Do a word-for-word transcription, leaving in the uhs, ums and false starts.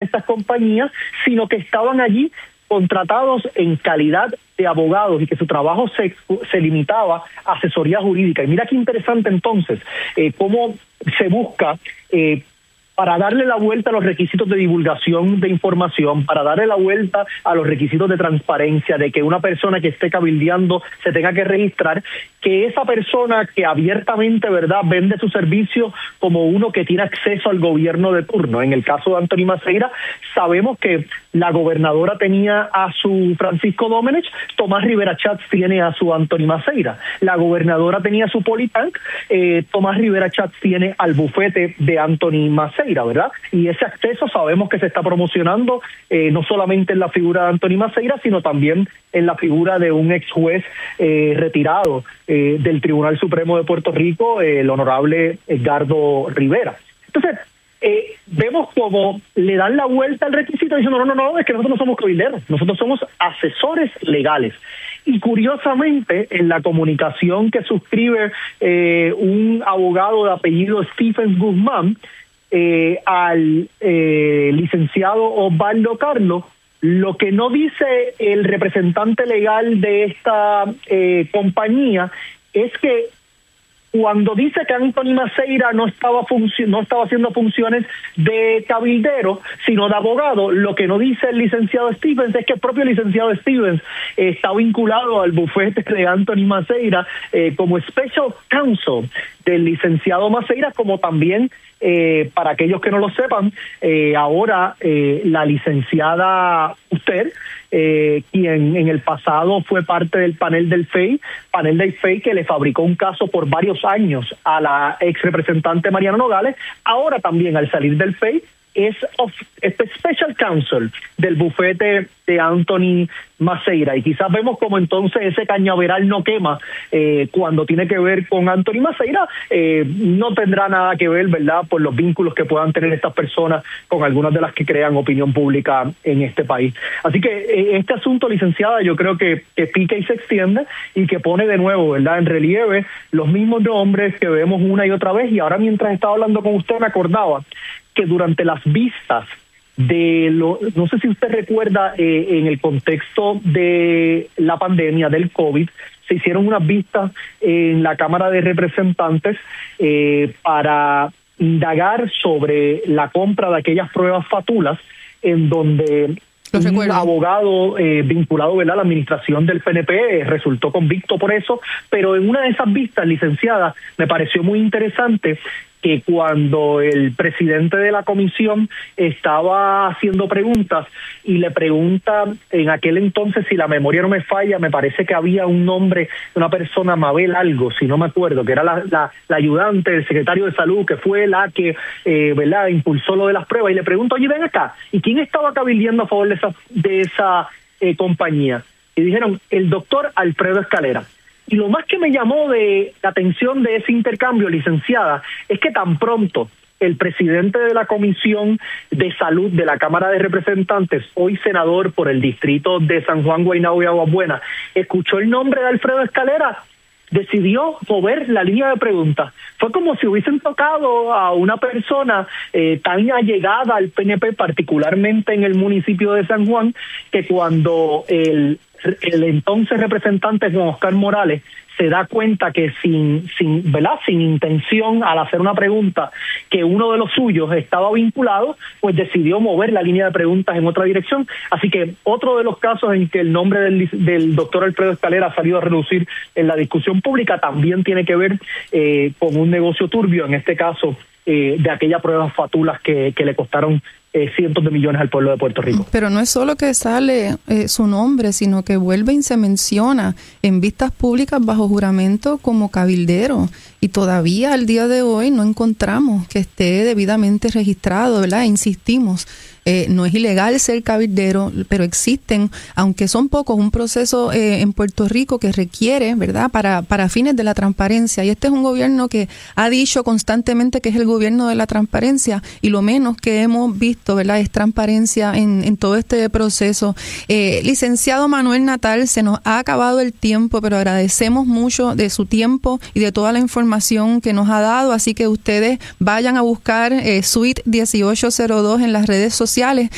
estas compañías, sino que estaban allí contratados en calidad de abogados y que su trabajo se, se limitaba a asesoría jurídica. Y mira qué interesante entonces, eh, cómo se busca eh, para darle la vuelta a los requisitos de divulgación de información, para darle la vuelta a los requisitos de transparencia, de que una persona que esté cabildeando se tenga que registrar, que esa persona que abiertamente, ¿verdad?, vende su servicio como uno que tiene acceso al gobierno de turno. En el caso de Anthony Maceira, sabemos que la gobernadora tenía a su Francisco Domenech, Tomás Rivera Chats tiene a su Anthony Maceira. La gobernadora tenía a su Politank, eh, Tomás Rivera Chats tiene al bufete de Anthony Maceira, ¿verdad? Y ese acceso sabemos que se está promocionando eh, no solamente en la figura de Anthony Maceira, sino también en la figura de un ex juez eh, retirado eh, del Tribunal Supremo de Puerto Rico, eh, el honorable Edgardo Rivera. Entonces, eh, vemos cómo le dan la vuelta al requisito diciendo, no, no, no, es que nosotros no somos cabilderos, nosotros somos asesores legales. Y curiosamente, en la comunicación que suscribe eh, un abogado de apellido Stephens Guzmán, Eh, al eh, licenciado Osvaldo Carlos, lo que no dice el representante legal de esta eh, compañía es que cuando dice que Anthony Maceira no estaba func- no estaba haciendo funciones de cabildero, sino de abogado, lo que no dice el licenciado Stephens es que el propio licenciado Stephens eh, está vinculado al bufete de Anthony Maceira eh, como special counsel del licenciado Maceira, como también, eh, para aquellos que no lo sepan, eh, ahora eh, la licenciada usted, eh, quien en el pasado fue parte del panel del F E I, panel del F E I que le fabricó un caso por varios años a la ex representante Mariana Nogales, ahora también al salir del F E I es, of, es special counsel del bufete de Anthony Maceira, y quizás vemos como entonces ese cañaveral no quema eh, cuando tiene que ver con Anthony Maceira, eh, no tendrá nada que ver, ¿verdad?, por los vínculos que puedan tener estas personas con algunas de las que crean opinión pública en este país. Así que eh, este asunto, licenciada, yo creo que, que pica y se extiende y que pone de nuevo, ¿verdad?, en relieve los mismos nombres que vemos una y otra vez. Y ahora, mientras estaba hablando con usted, me acordaba que durante las vistas de lo, no sé si usted recuerda, eh, en el contexto de la pandemia del COVID, se hicieron unas vistas en la Cámara de Representantes eh, para indagar sobre la compra de aquellas pruebas fatulas, en donde un abogado eh, vinculado, ¿verdad?, a la administración del P N P eh, resultó convicto por eso. Pero en una de esas vistas, licenciada, me pareció muy interesante que cuando el presidente de la comisión estaba haciendo preguntas y le pregunta en aquel entonces, si la memoria no me falla, me parece que había un nombre de una persona, Mabel algo, si no me acuerdo, que era la, la, la ayudante del secretario de salud, que fue la que eh, verdad impulsó lo de las pruebas, y le pregunto, oye, ven acá, ¿y quién estaba cabildeando a favor de esa, de esa eh, compañía? Y dijeron, el doctor Alfredo Escalera. Y lo más que me llamó de la atención de ese intercambio, licenciada, es que tan pronto el presidente de la Comisión de Salud de la Cámara de Representantes, hoy senador por el distrito de San Juan, Guaynabo y Aguas Buenas, escuchó el nombre de Alfredo Escalera, decidió mover la línea de preguntas. Fue como si hubiesen tocado a una persona eh, tan allegada al P N P, particularmente en el municipio de San Juan, que cuando el el entonces representante Juan Oscar Morales se da cuenta que sin, sin, ¿verdad?, sin intención, al hacer una pregunta, que uno de los suyos estaba vinculado, pues decidió mover la línea de preguntas en otra dirección. Así que otro de los casos en que el nombre del, del doctor Alfredo Escalera ha salido a relucir en la discusión pública también tiene que ver eh, con un negocio turbio, en este caso eh, de aquellas pruebas fatulas que, que le costaron Eh, cientos de millones al pueblo de Puerto Rico. Pero no es solo que sale eh, su nombre, sino que vuelve y se menciona en vistas públicas bajo juramento como cabildero, y todavía al día de hoy no encontramos que esté debidamente registrado, ¿verdad? Insistimos, eh, no es ilegal ser cabildero, pero existen, aunque son pocos, un proceso eh, en Puerto Rico que requiere, ¿verdad?, para, para fines de la transparencia. Y este es un gobierno que ha dicho constantemente que es el gobierno de la transparencia, y lo menos que hemos visto, ¿verdad?, es transparencia en, en todo este proceso. Eh, licenciado Manuel Natal, se nos ha acabado el tiempo, pero agradecemos mucho de su tiempo y de toda la información que nos ha dado, así que ustedes vayan a buscar eh, Suite dieciocho cero dos en las redes sociales